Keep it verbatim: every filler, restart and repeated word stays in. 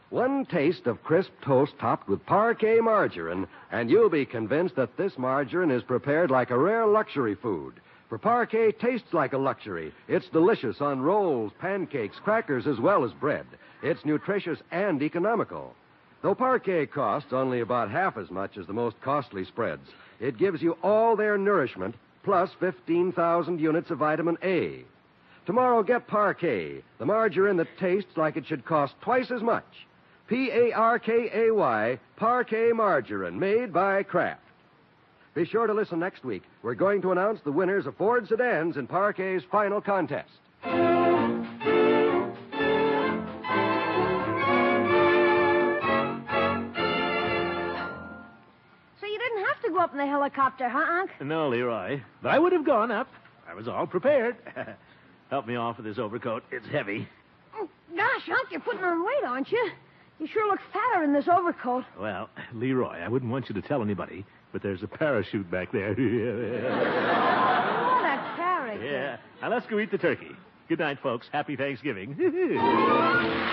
One taste of crisp toast topped with Parquet margarine, and you'll be convinced that this margarine is prepared like a rare luxury food. For Parquet tastes like a luxury. It's delicious on rolls, pancakes, crackers, as well as bread. It's nutritious and economical. Though Parquet costs only about half as much as the most costly spreads, it gives you all their nourishment plus fifteen thousand units of vitamin A. Tomorrow, get Parquet, the margarine that tastes like it should cost twice as much. P A R K A Y, Parquet margarine, made by Kraft. Be sure to listen next week. We're going to announce the winners of Ford sedans in Parquet's final contest. So you didn't have to go up in the helicopter, huh, Unc? No, Leroy. But I would have gone up. I was all prepared. Help me off with this overcoat. It's heavy. Oh, gosh, Unc, you're putting on weight, aren't you? You sure look fatter in this overcoat. Well, Leroy, I wouldn't want you to tell anybody, but there's a parachute back there. What a character. Yeah. Now let's go eat the turkey. Good night, folks. Happy Thanksgiving.